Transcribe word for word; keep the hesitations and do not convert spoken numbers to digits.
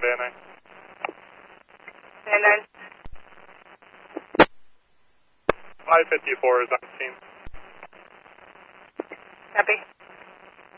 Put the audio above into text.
Van Nuys. Van Nuys. five fifty-four is on scene. Copy.